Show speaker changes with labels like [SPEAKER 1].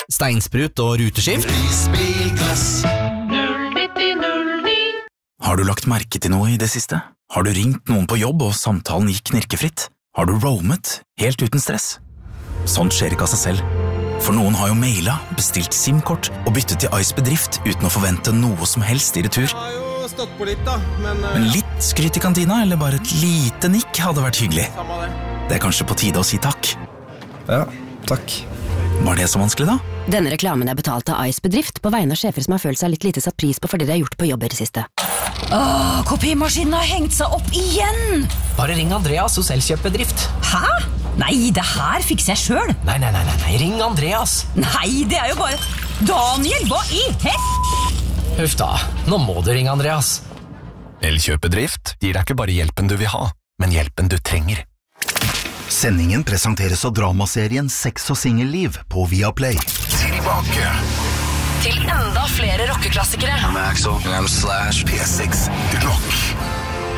[SPEAKER 1] steinsprut og ruteskift.
[SPEAKER 2] Har du lagt merke til noe i det siste? Har du ringt noen på jobb og samtalen gikk knirkefritt? Har du roamet helt uten stress? Sånt skjer ikke av seg selv. For noen har jo mailet, bestilt SIM-kort og byttet til Ice Bedrift uten å forvente noe som helst i retur.
[SPEAKER 3] Jeg har jo stått på litt da,
[SPEAKER 2] Men litt skryt i kantina, eller bare et lite nikk hadde vært hyggelig.
[SPEAKER 3] Samme det.
[SPEAKER 2] Det er kanskje på tide å si takk.
[SPEAKER 4] Ja, takk.
[SPEAKER 2] Var det så vanskelig da?
[SPEAKER 5] Denne reklamen er betalt av Ice Bedrift på vegne av sjefer som har følt seg litt lite satt pris på for det de har gjort på jobb i det siste.
[SPEAKER 6] Kopimaskinen har hengt seg opp igjen!
[SPEAKER 1] Bare ring Andreas hos Elkjøpbedrift.
[SPEAKER 6] Hæ? Nei, det her fikser jeg selv.
[SPEAKER 1] Nei, ring Andreas.
[SPEAKER 6] Nei, det er jo bare... Daniel, hva i
[SPEAKER 1] Huff da, nå må du ringe Andreas.
[SPEAKER 7] Elkjøpbedrift gir deg ikke bare hjelpen du vil ha, men hjelpen du trenger.
[SPEAKER 8] Sendingen presenteres av dramaserien Sex og Singelliv på Viaplay.
[SPEAKER 7] Tilbake.
[SPEAKER 6] Til enda flere rockeklassikere.
[SPEAKER 7] I'm Axel. And I'm Slash. P6 Rock.